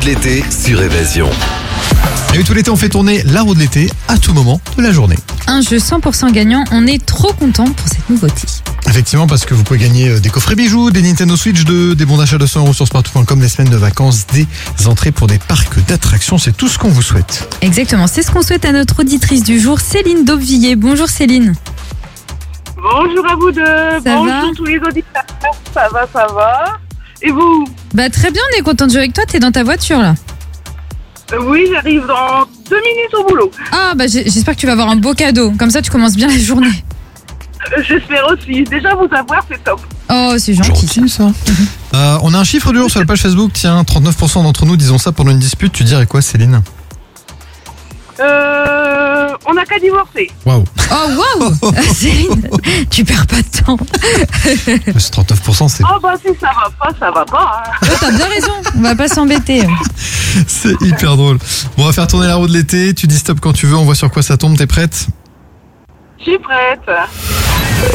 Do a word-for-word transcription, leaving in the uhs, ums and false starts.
de l'été sur Évasion. Et oui, tout l'été, on fait tourner la roue de l'été à tout moment de la journée. Un jeu cent pour cent gagnant, on est trop content pour cette nouveauté. Effectivement, parce que vous pouvez gagner des coffrets bijoux, des Nintendo Switch deux, des bons d'achat de cent euros sur spartou point com, des semaines de vacances, des entrées pour des parcs d'attractions. C'est tout ce qu'on vous souhaite. Exactement, c'est ce qu'on souhaite à notre auditrice du jour, Céline Daubevilliers. Bonjour Céline. Bonjour à vous deux, Ça bonjour va tous les auditeurs, ça va, ça va. Et vous? Bah très bien, on est content de jouer avec toi, t'es dans ta voiture là. Euh, Oui, j'arrive dans deux minutes au boulot. Ah bah j'ai- j'espère que tu vas avoir un beau cadeau, comme ça tu commences bien la journée. Euh, J'espère aussi, déjà vous avoir, c'est top. Oh c'est gentil. Gentil, ça. Euh, on a un chiffre du jour sur la page Facebook. Tiens, trente-neuf pour cent d'entre nous disons ça pendant une dispute. Tu dirais quoi, Céline? Euh, on n'a qu'à divorcer. Waouh. Oh waouh. Céline, tu perds pas de temps. Ce trente-neuf pour cent, c'est, Oh bah si ça va pas, ça va pas. Hein. Oh, t'as bien raison, on va pas s'embêter. c'est hyper drôle. Bon, on va faire tourner la roue de l'été. Tu dis stop quand tu veux. On voit sur quoi ça tombe. T'es prête? Je suis prête.